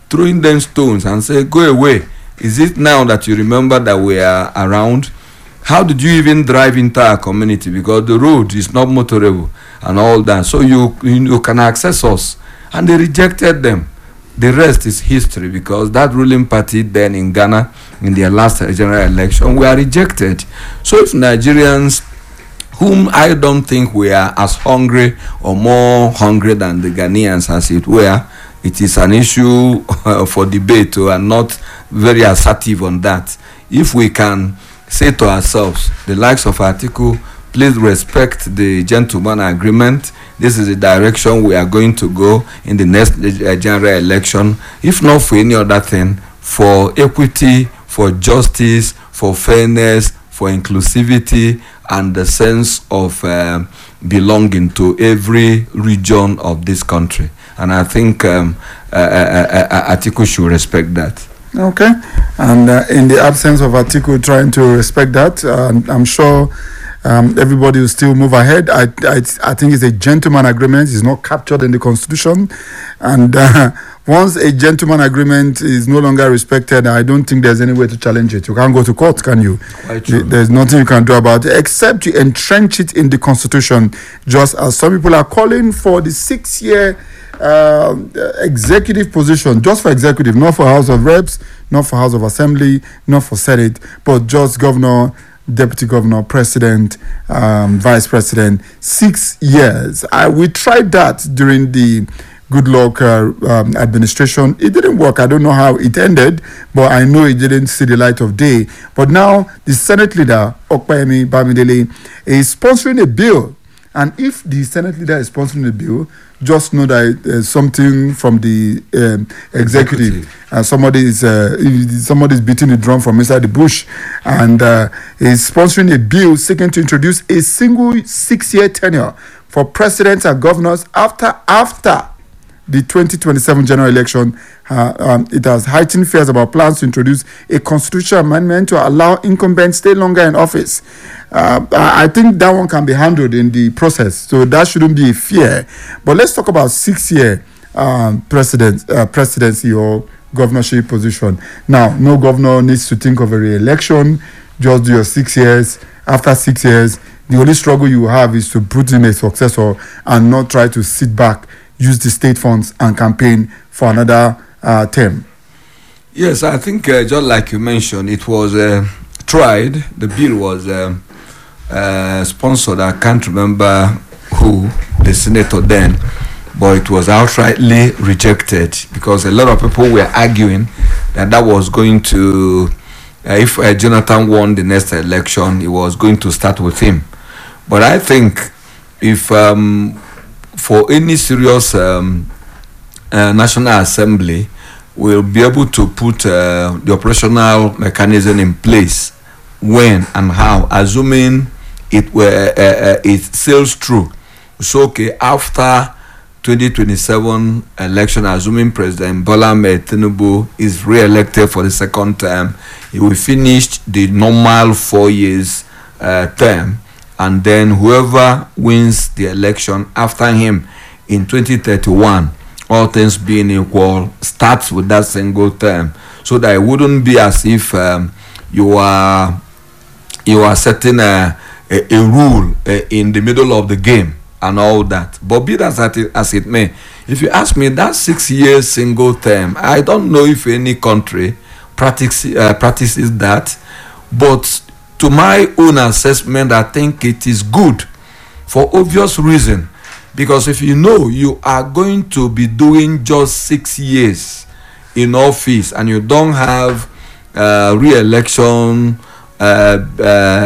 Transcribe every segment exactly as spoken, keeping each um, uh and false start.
throwing them stones and say, go away. Is it now that you remember that we are around? How did you even drive into our community? Because the road is not motorable and all that. So you, you can access us. And they rejected them. The rest is history, because that ruling party then in Ghana in their last general election were rejected. So if Nigerians, whom I don't think we are as hungry or more hungry than the Ghanaians as it were, it is an issue uh, for debate, uh, and not very assertive on that. If we can say to ourselves, the likes of Atiku, please respect the gentleman agreement. This is the direction we are going to go in the next uh, general election. If not for any other thing, for equity, for justice, for fairness, for inclusivity, and the sense of uh, belonging to every region of this country. And I think um, uh, uh, uh, Atiku should respect that. Okay. And uh, in the absence of Atiku trying to respect that, uh, I'm sure um, everybody will still move ahead. I, I I think it's a gentleman agreement. It's not captured in the Constitution. And uh, once a gentleman agreement is no longer respected, I don't think there's any way to challenge it. You can't go to court, can you? Quite true. There's nothing you can do about it, except you entrench it in the Constitution, just as some people are calling for the six-year uh, executive position, just for executive, not for House of Reps, not for House of Assembly, not for Senate, but just governor, deputy governor, president, um, vice president, six years. I, we tried that during the Goodluck uh, um, administration. It didn't work. I don't know how it ended, but I know it didn't see the light of day. But now the Senate leader, Okpeyemi Bamidele, is sponsoring a bill. And if the Senate leader is sponsoring a bill, just know that uh, something from the um, executive, executive. Uh, somebody is uh, somebody is beating the drum from inside the bush, and uh, is sponsoring a bill seeking to introduce a single six-year tenure for presidents and governors after after the twenty twenty-seven general election. Uh, um, it has heightened fears about plans to introduce a constitutional amendment to allow incumbents stay longer in office. Uh, I think that one can be handled in the process, so that shouldn't be a fear. But let's talk about six-year um, president, uh, presidency or governorship position. Now, no governor needs to think of a re-election. Just do your six years. After six years, the only struggle you have is to put in a successor and not try to sit back, use the state funds and campaign for another uh, term. Yes, I think uh, just like you mentioned, it was uh, tried. The bill was uh, uh, sponsored. I can't remember who, the senator then, but it was outrightly rejected because a lot of people were arguing that that was going to, uh, if uh, Jonathan won the next election, it was going to start with him. But I think if um, for any serious um, uh, National Assembly will be able to put uh, the operational mechanism in place when and how, assuming it were uh, uh, it sails through. So okay, after twenty twenty-seven election, assuming President Bola Ahmed Tinubu is re-elected for the second term, he will finish the normal four years uh, term, and then whoever wins the election after him in twenty thirty-one, all things being equal, starts with that single term, so that it wouldn't be as if um, you are you are setting a, a, a rule uh, in the middle of the game and all that. But be that as it, as it may, if you ask me, that six years single term, I don't know if any country practice, uh, practices that, but to my own assessment, I think it is good for obvious reason. Because if you know you are going to be doing just six years in office and you don't have uh, re-election uh, uh,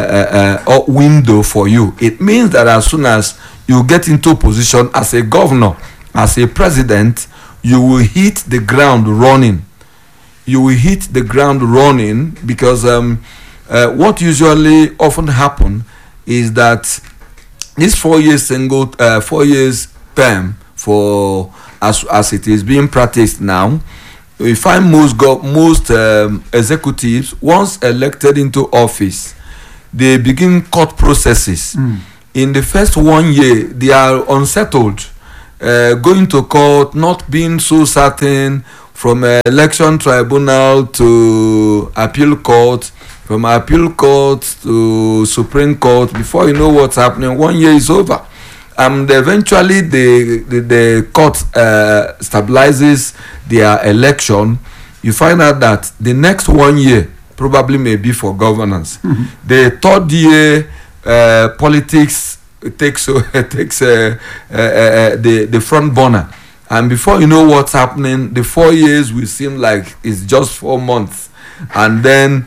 uh, uh, window for you, it means that as soon as you get into position as a governor, as a president, you will hit the ground running. You will hit the ground running because um, uh, what usually often happen is that this four years single, uh, four years term for as as it is being practiced now, we find most go, most um, executives once elected into office, they begin court processes. Mm. In the first one year, they are unsettled, uh, going to court, not being so certain, from uh, election tribunal to appeal court, from appeal court to Supreme Court. Before you know what's happening, one year is over. And eventually the, the, the court uh, stabilizes their election. You find out that the next one year probably may be for governance. Mm-hmm. The third year, uh, politics takes takes uh, uh, uh, the, the front burner. And before you know what's happening, the four years will seem like it's just four months. And then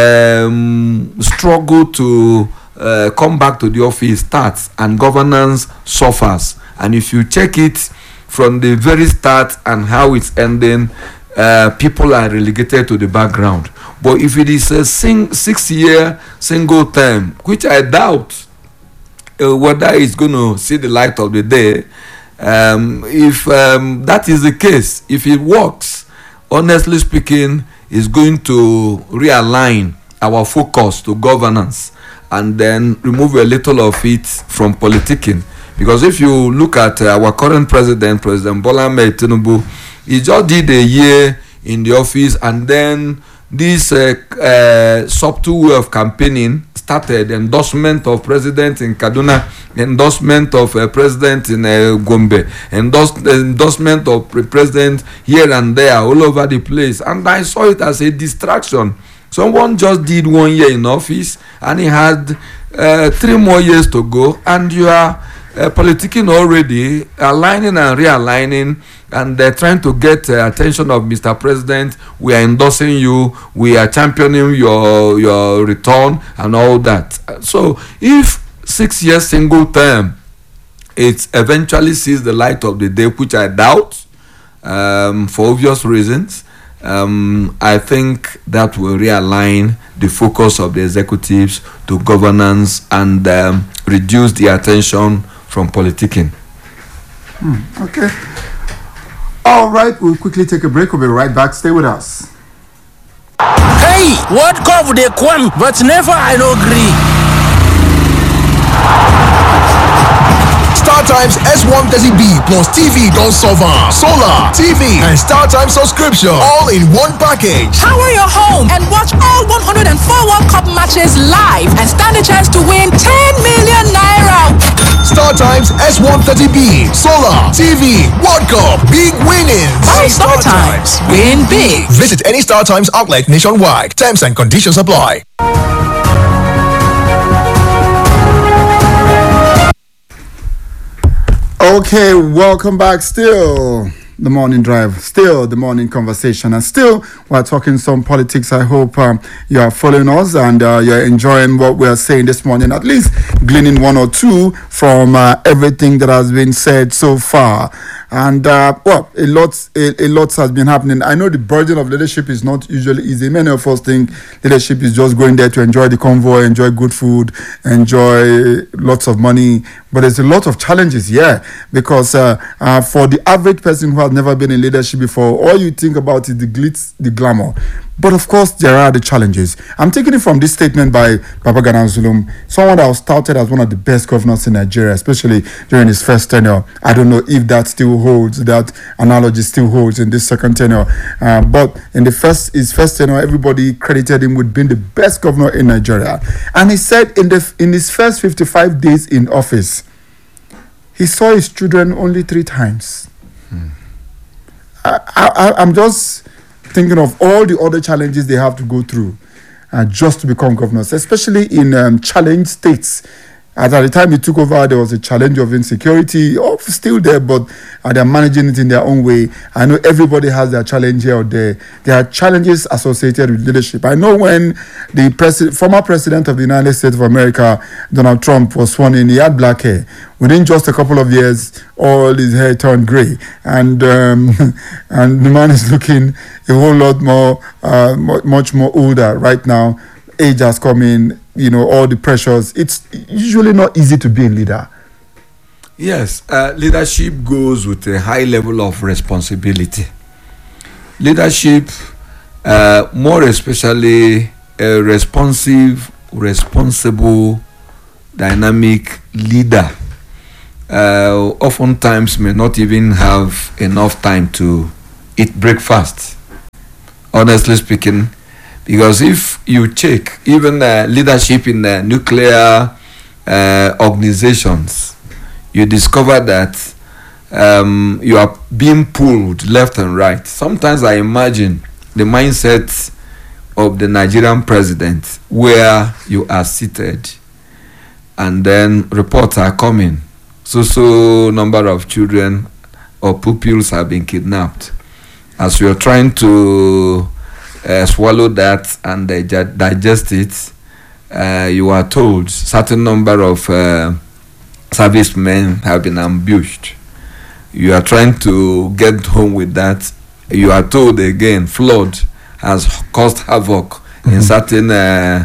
um, struggle to uh, come back to the office starts, and governance suffers. And if you check it from the very start and how it's ending, uh, people are relegated to the background. But if it is a sing- six-year single term, which I doubt uh, whether it's going to see the light of the day, um, if um, that is the case, if it works, honestly speaking, it's going to realign our focus to governance and then remove a little of it from politicking. Because if you look at uh, our current president, President Bola Ahmed Tinubu, he just did a year in the office, and then this uh, uh, subtle way of campaigning started. Endorsement of president in Kaduna, endorsement of uh, president in uh, Gombe, endorse, endorsement of president here and there, all over the place. And I saw it as a distraction. Someone just did one year in office, and he had uh, three more years to go, and you are uh, politicking already, aligning and realigning, and they're trying to get uh, attention of Mister President. We are endorsing you, we are championing your your return and all that. So if six years single term, it eventually sees the light of the day, which I doubt, um, for obvious reasons, um, I think that will realign the focus of the executives to governance and um, reduce the attention from politicking. Hmm, okay. All right, we'll quickly take a break. We'll be right back. Stay with us. Hey, what cover they come, but never I no agree. StarTimes S one thirty B plus T V don't solve am. Solar, T V, and StarTimes subscription all in one package. Power your home and watch all one hundred four World Cup matches live and stand a chance to win ten million naira. StarTimes S one thirty B, Solar, T V, World Cup, big winnings. Buy StarTimes, win big. Visit any StarTimes outlet nationwide. Terms and conditions apply. Okay, welcome back. Still the morning drive, still the morning conversation, and still we're talking some politics. I hope um, you are following us and uh, you're enjoying what we are saying this morning, at least gleaning one or two from uh, everything that has been said so far. And uh, well, a lot, a, a lot has been happening. I know the burden of leadership is not usually easy. Many of us think leadership is just going there to enjoy the convoy, enjoy good food, enjoy lots of money. But there's a lot of challenges here, because uh, uh, for the average person who has never been in leadership before, all you think about is the glitz, the glamour. But of course, there are the challenges. I'm taking it from this statement by Babagana Zulum, someone that was touted as one of the best governors in Nigeria, especially during his first tenure. I don't know if that still holds, that analogy still holds in this second tenure. Uh, but in the first his first tenure, everybody credited him with being the best governor in Nigeria. And he said in the in his first fifty-five days in office, he saw his children only three times. Hmm. I, I, I'm just thinking of all the other challenges they have to go through uh, just to become governors, especially in um, challenged states. As at the time he took over, there was a challenge of insecurity, oh, still there, but uh, they're managing it in their own way. I know everybody has their challenge here or there. There are challenges associated with leadership. I know when the pres- former president of the United States of America, Donald Trump, was sworn in, he had black hair. Within just a couple of years, all his hair turned gray, and um, and the man is looking a whole lot more, uh, much more older right now. Age has come in, you know, all the pressures. It's usually not easy to be a leader. Yes, uh, leadership goes with a high level of responsibility. Leadership, uh, more especially a responsive, responsible, dynamic leader, uh, oftentimes may not even have enough time to eat breakfast. Honestly speaking, because if you check even uh, leadership in uh, nuclear uh, organizations, you discover that um, you are being pulled left and right. Sometimes I imagine the mindset of the Nigerian president where you are seated and then reports are coming. So, so number of children or pupils have been kidnapped. As you are trying to uh, swallow that and dig- digest it, uh, you are told certain number of uh, servicemen have been ambushed. You are trying to get home with that. You are told again, flood has caused havoc mm-hmm. in certain uh,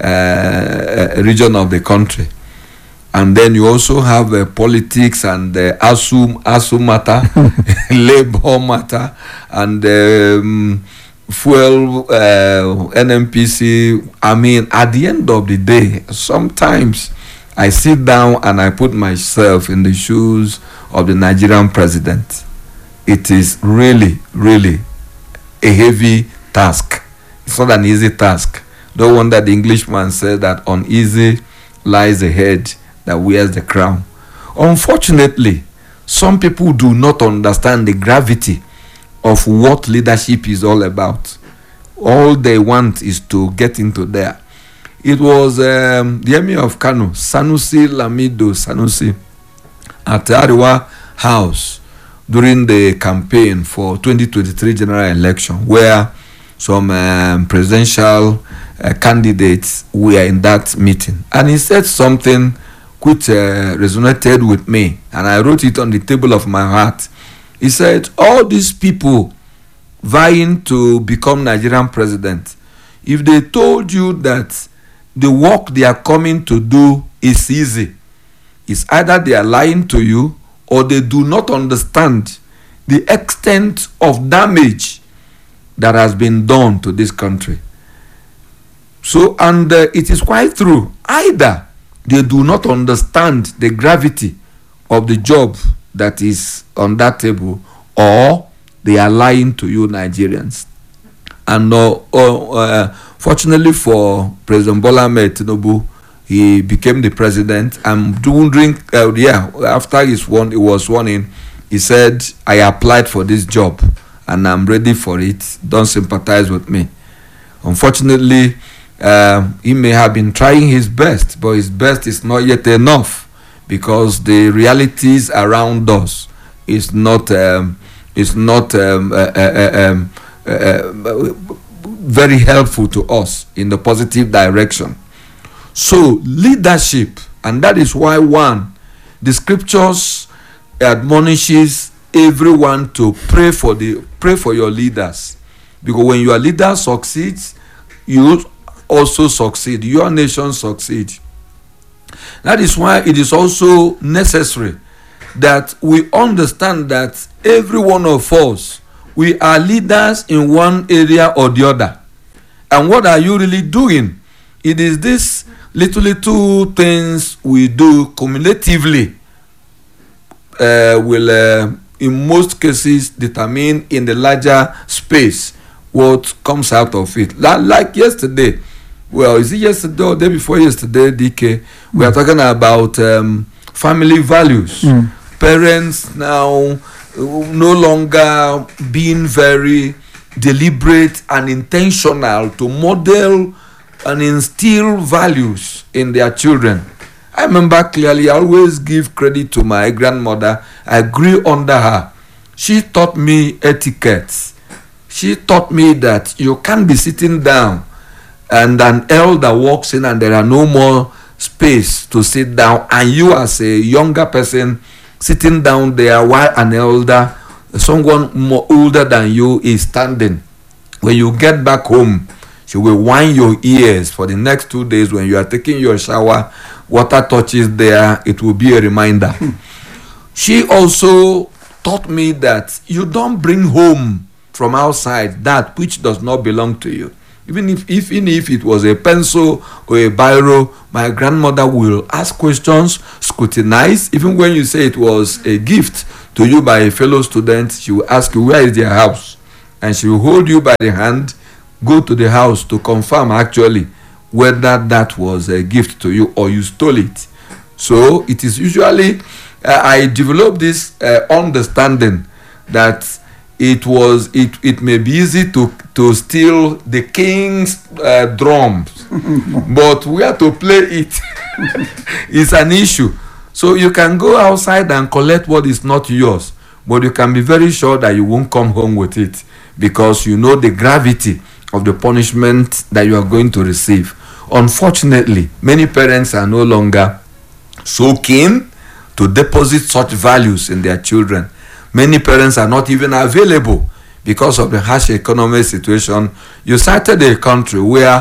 uh, region of the country. And then you also have uh, politics and uh, ASU, ASU matter, labor matter, and um, fuel, uh, N M P C. I mean, at the end of the day, sometimes I sit down and I put myself in the shoes of the Nigerian president. It is really, really a heavy task. It's not an easy task. No wonder the Englishman said that uneasy lies the head that wears the crown. Unfortunately, some people do not understand the gravity of what leadership is all about. All they want is to get into there. It was um, the Emir of Kano, Sanusi Lamido Sanusi, at Ariwa House during the campaign for twenty twenty-three general election, where some um, presidential uh, candidates were in that meeting. And he said something which uh, resonated with me, and I wrote it on the table of my heart. He said, all these people vying to become Nigerian president, if they told you that the work they are coming to do is easy, it's either they are lying to you or they do not understand the extent of damage that has been done to this country. So, and uh, it is quite true. Either they do not understand the gravity of the job that is on that table, or they are lying to you Nigerians. And uh, uh, fortunately for President Bola Ahmed Tinubu, he became the president. And during, uh, yeah, after he won, he was sworn in, he said, I applied for this job and I'm ready for it. Don't sympathize with me. Unfortunately, Uh, he may have been trying his best, but his best is not yet enough, because the realities around us is not um, is not um, uh, uh, um, uh, uh, very helpful to us in the positive direction. So leadership, and that is why one, the scriptures admonishes everyone to pray for the pray for your leaders, because when your leader succeeds, you also succeed, your nation succeed. That is why it is also necessary that we understand that every one of us, we are leaders in one area or the other. And what are you really doing? It is these little little things we do cumulatively uh, will uh, in most cases determine in the larger space what comes out of it. Like yesterday, well, is it yesterday or the day before yesterday, D K? We are talking about um, family values. Mm. Parents now no longer being very deliberate and intentional to model and instill values in their children. I remember clearly, I always give credit to my grandmother. I grew under her. She taught me etiquette. She taught me that you can't be sitting down and an elder walks in and there are no more space to sit down, and you as a younger person sitting down there while an elder, someone more older than you, is standing. When you get back home, she will wind your ears for the next two days. When you are taking your shower, water touches there, it will be a reminder. She also taught me that you don't bring home from outside that which does not belong to you. Even if, if, even if it was a pencil or a biro, my grandmother will ask questions, scrutinize. Even when you say it was a gift to you by a fellow student, she will ask you, where is their house? And she will hold you by the hand, go to the house to confirm actually whether that was a gift to you or you stole it. So it is usually, uh, I developed this uh, understanding that it was, it, it may be easy to, to steal the king's uh, drums, but where to play it is an issue. So you can go outside and collect what is not yours, but you can be very sure that you won't come home with it because you know the gravity of the punishment that you are going to receive. Unfortunately, many parents are no longer so keen to deposit such values in their children. Many parents are not even available because of the harsh economic situation. You cited a country where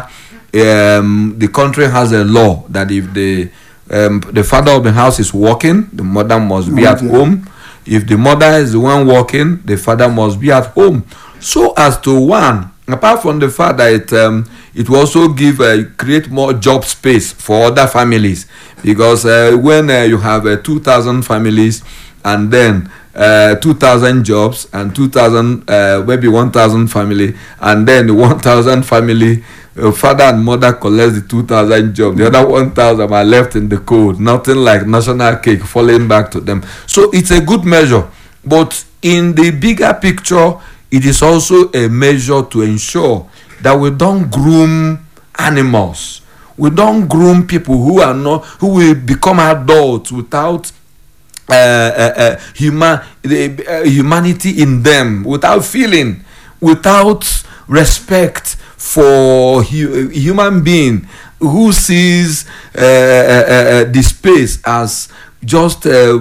um, the country has a law that if the um, the father of the house is working, the mother must be at home. If the mother is the one working, the father must be at home. So as to one, apart from the fact that it, um, it will also give uh, create more job space for other families, because uh, when uh, you have uh, two thousand families and then uh, two thousand jobs and two thousand uh, maybe one thousand family, and then the one thousand family uh, father and mother collect the two thousand jobs, the other one thousand are left in the cold, nothing like national cake falling back to them. So it's a good measure, but in the bigger picture, it is also a measure to ensure that we don't groom animals. We don't groom people who are not, who will become adults without uh, uh, uh, human, uh, humanity in them, without feeling, without respect for hu- human being who sees uh, uh, uh, the space as just uh,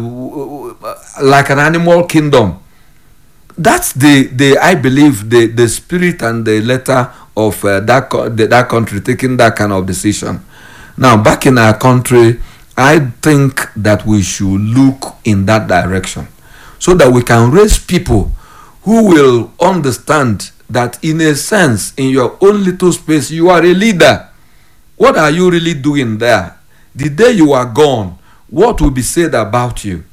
like an animal kingdom. That's the, the I believe the, the spirit and the letter of uh, that co- the, that country taking that kind of decision. Now back in our country, I think that we should look in that direction so that we can raise people who will understand that in a sense, in your own little space, you are a leader. What are you really doing there? The day you are gone, what will be said about you?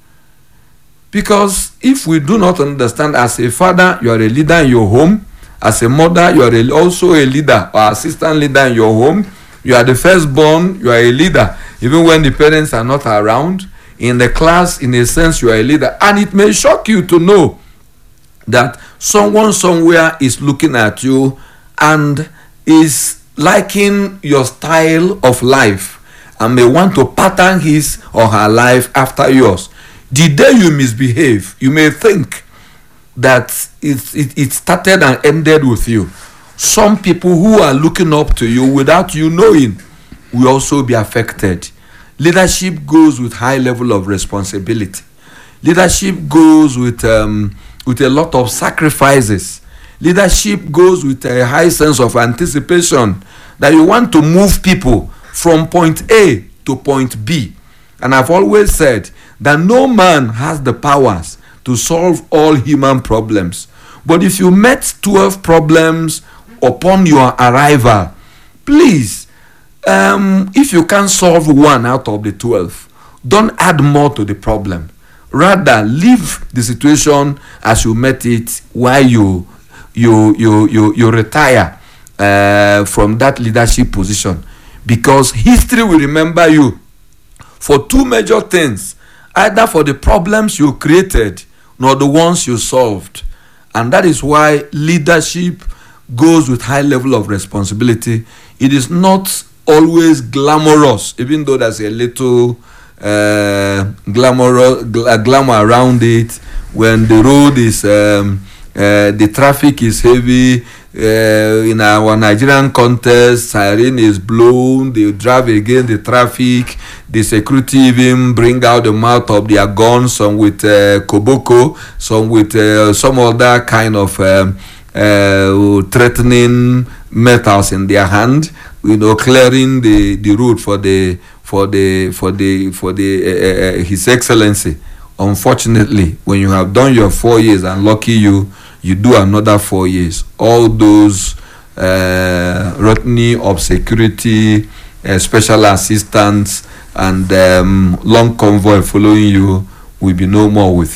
Because if we do not understand, as a father, you are a leader in your home. As a mother, you are a, also a leader or assistant leader in your home. You are the firstborn, you are a leader. Even when the parents are not around, in the class, in a sense, you are a leader. And it may shock you to know that someone somewhere is looking at you and is liking your style of life and may want to pattern his or her life after yours. The day you misbehave, you may think that it, it, it started and ended with you. Some people who are looking up to you without you knowing will also be affected. Leadership goes with high level of responsibility. Leadership goes with um, with a lot of sacrifices. Leadership goes with a high sense of anticipation that you want to move people from point A to point B. And I've always said that no man has the powers to solve all human problems. But if you met twelve problems upon your arrival, please, um, if you can solve one out of the twelve, don't add more to the problem. Rather, leave the situation as you met it while you you you you, you retire uh, from that leadership position. Because history will remember you for two major things, either for the problems you created nor the ones you solved. And that is why leadership goes with high level of responsibility. It is not always glamorous, even though there's a little uh, glamour, gl- glamour around it. When the road is, um, uh, the traffic is heavy, Uh, in our Nigerian context, siren is blown, they drive against the traffic, the security even bring out the mouth of their guns, some with uh, koboko, some with uh, some other kind of um, uh, threatening metals in their hand, you know, clearing the, the road for the for the for the for the uh, uh, His Excellency. Unfortunately, when you have done your four years, and lucky you, you do another four years. All those uh, routine of security, uh, special assistants, and um, long convoy following you will be no more with you.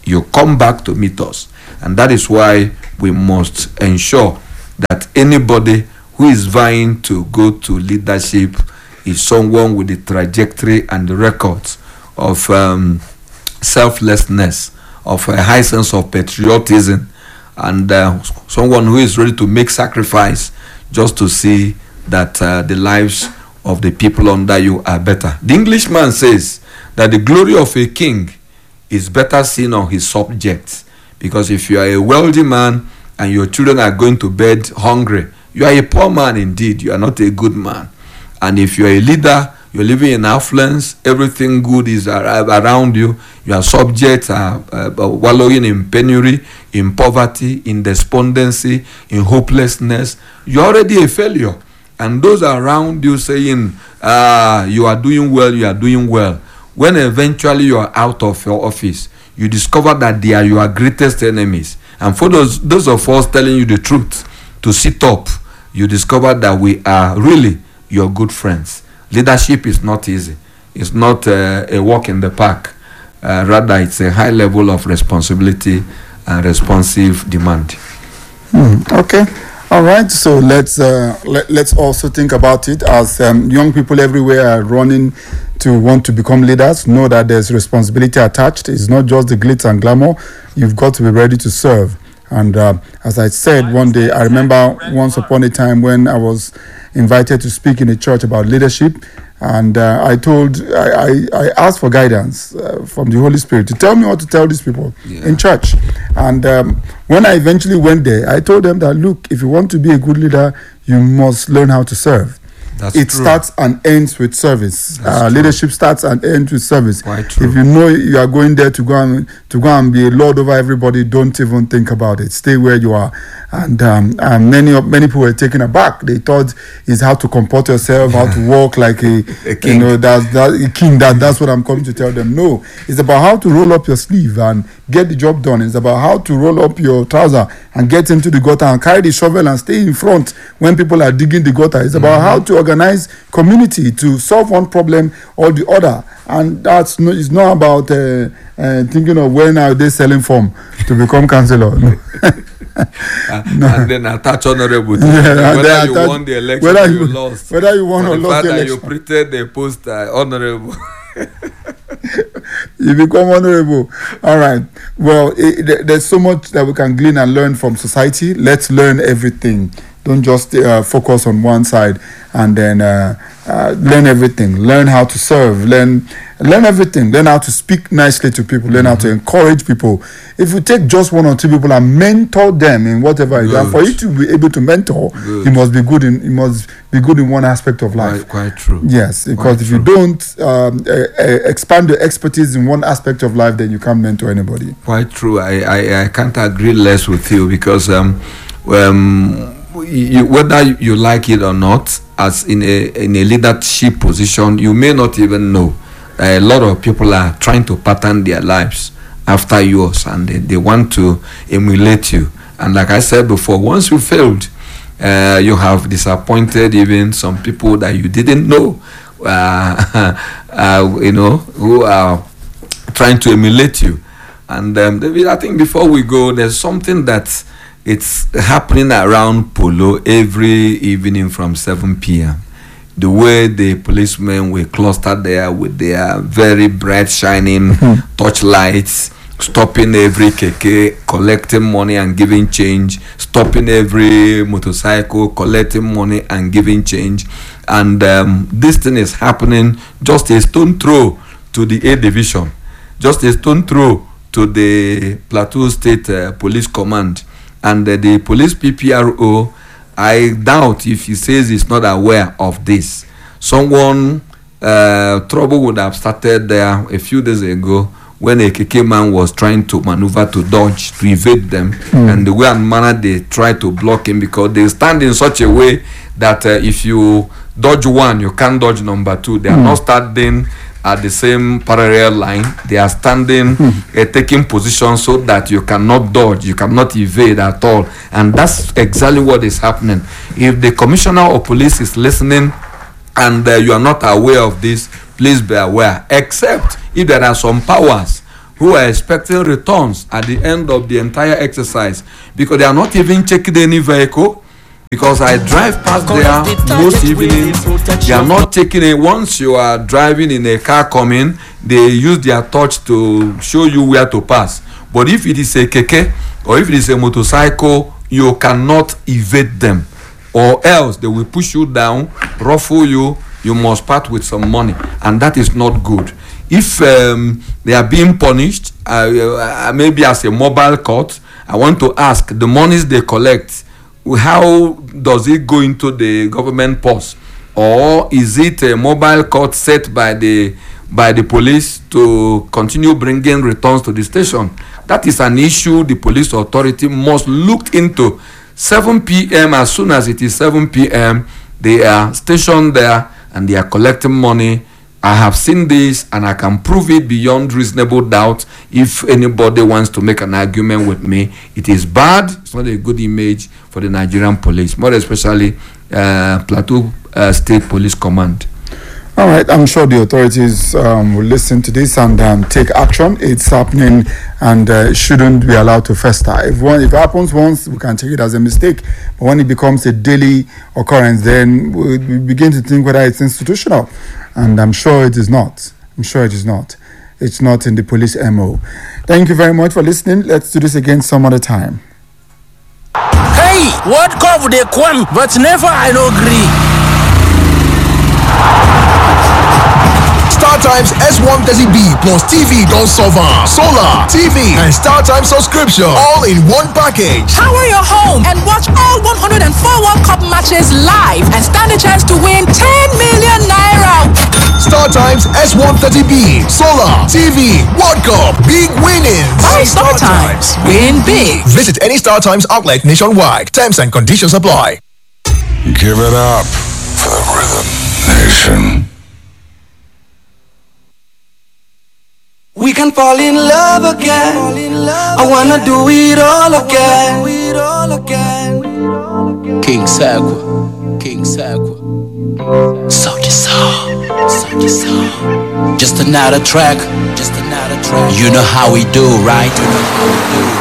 you come back to meet us. And that is why we must ensure that anybody who is vying to go to leadership is someone with the trajectory and the records of um, selflessness, of a high sense of patriotism, and uh, someone who is ready to make sacrifice just to see that uh, the lives of the people under you are better. The Englishman says that the glory of a king is better seen on his subjects, because if you are a wealthy man and your children are going to bed hungry, you are a poor man indeed. You are not a good man. And if you are a leader, you're living in affluence, everything good is around you, your subjects are uh, wallowing in penury, in poverty, in despondency, in hopelessness, you're already a failure. And those around you saying, ah, you are doing well, you are doing well. When eventually you are out of your office, you discover that they are your greatest enemies. And for those, those of us telling you the truth, to sit up, you discover that we are really your good friends. Leadership is not easy. It's not uh, a walk in the park. Uh, rather, it's a high level of responsibility and responsive demand. Hmm, okay. All right. So let's uh, let, let's also think about it as um, young people everywhere are running to want to become leaders. Know that there's responsibility attached. It's not just the glitz and glamour. You've got to be ready to serve. And uh, as I said one day, I remember once upon a time when I was invited to speak in a church about leadership, and uh, I told, I, I, I asked for guidance uh, from the Holy Spirit to tell me what to tell these people yeah. in church. And um, when I eventually went there, I told them that, look, if you want to be a good leader, you must learn how to serve. That's it true. starts and ends with service. Uh, leadership starts and ends with service. Quite true. If you know you are going there to go and to go and be a lord over everybody, don't even think about it. Stay where you are. And um, and many of many people were taken aback. They thought it's how to comport yourself, how to walk like a, a king. You know, that's that a king. That that's what I'm coming to tell them. No, it's about how to roll up your sleeve and get the job done. It's about how to roll up your trouser and get into the gutter and carry the shovel and stay in front when people are digging the gutter. It's about mm-hmm. how to organize community to solve one problem or the other. And that's no, it's not about uh, uh, thinking of when are they selling form to become councillor. uh, no. And then attach honorable to yeah, whether you attach, won the election whether or you, you lost. Whether you won or the lost fact the that election. you printed the post uh, honorable. You become honorable. All right. Well, it, there's so much that we can glean and learn from society. Let's learn everything. Don't just uh, focus on one side, and then uh, uh, learn everything. Learn how to serve. Learn, learn everything. Learn how to speak nicely to people. Learn mm-hmm. how to encourage people. If you take just one or two people and mentor them in whatever you do, for you to be able to mentor, good. you must be good in you must be good in one aspect of life. Quite, quite true. Yes, because quite if true. you don't um, uh, uh, expand your expertise in one aspect of life, then you can't mentor anybody. Quite true. I I, I can't agree less with you, because um um. You, whether you like it or not, as in a in a leadership position, you may not even know. A lot of people are trying to pattern their lives after yours, and they, they want to emulate you. And like I said before, once you failed, uh, you have disappointed even some people that you didn't know, uh, uh, you know, who are trying to emulate you. And um, David, I think before we go, there's something that it's happening around Polo every evening from seven p.m. The way the policemen were clustered there with their very bright shining torchlights, stopping every keke, collecting money and giving change, stopping every motorcycle, collecting money and giving change. And um, this thing is happening just a stone throw to the A Division, just a stone throw to the Plateau State uh, Police Command. And uh, the police P P R O, I doubt if he says he's not aware of this. Someone, uh, trouble would have started there a few days ago when a K K man was trying to maneuver to dodge, to evade them. Mm. And the way and manner they try to block him, because they stand in such a way that uh, if you dodge one, you can't dodge number two. They are mm. not standing at the same parallel line. They are standing, mm. uh, taking position so that you cannot dodge, you cannot evade at all. And that's exactly what is happening. If the commissioner of police is listening and uh, you are not aware of this, please be aware. Except if there are some powers who are expecting returns at the end of the entire exercise, because they are not even checking any vehicle. Because I drive past there most evenings, they are not taking it. Once you are driving in a car coming, they use their touch to show you where to pass. But if it is a keke or if it is a motorcycle, you cannot evade them, or else they will push you down, ruffle you. You must part with some money, and that is not good. If um, they are being punished, uh, uh, maybe as a mobile court, I want to ask, the monies they collect, how does it go into the government purse, or is it a mobile court set by the by the police to continue bringing returns to the station? That is an issue the police authority must look into. seven p.m. as soon as it is seven p.m. they are stationed there and they are collecting money. I have seen this and I can prove it beyond reasonable doubt. If anybody wants to make an argument with me, it is bad. It's not a good image for the Nigerian police, more especially uh, Plateau uh, State Police Command. All right, I'm sure the authorities um, will listen to this and um, take action. It's happening and uh, shouldn't be allowed to fester. If, one, if it happens once, we can take it as a mistake. But when it becomes a daily occurrence, then we, we begin to think whether it's institutional. And I'm sure it is not. I'm sure it is not. It's not in the police M O. Thank you very much for listening. Let's do this again some other time. Hey, what cove they come, but never I no agree. StarTimes S one thirty B plus T V don't solve am. Solar, T V, and StarTimes subscription all in one package. Power your home and watch all one hundred four World Cup matches live and stand a chance to win ten million naira. StarTimes S one thirty B, Solar, T V, World Cup, big winnings. Buy StarTimes, win big. Visit any StarTimes outlet nationwide. Terms and conditions apply. Give it up for the Rhythm Nation. We can fall in love again. I wanna do it all again. King Sakwa, King Sakwa. Salty song, salty song. Just another track, just another track. You know how we do, right? You know how we do.